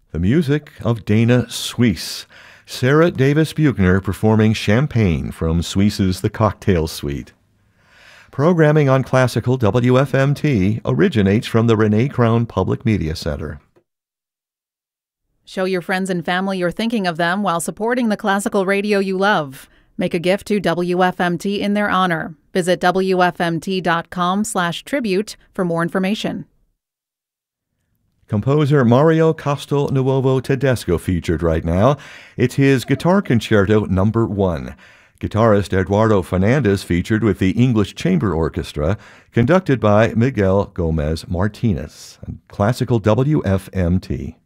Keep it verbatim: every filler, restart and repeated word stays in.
The music of Dana Suisse. Sarah Davis Buchner performing Champagne from Suisse's The Cocktail Suite. Programming on Classical W F M T originates from the Renee Crown Public Media Center. Show your friends and family you're thinking of them while supporting the classical radio you love. Make a gift to W F M T in their honor. Visit W F M T dot com slash tribute for more information. Composer Mario Castelnuovo Tedesco featured right now. It's his Guitar Concerto Number One. Guitarist Eduardo Fernandez featured with the English Chamber Orchestra, conducted by Miguel Gomez Martinez. Classical W F M T.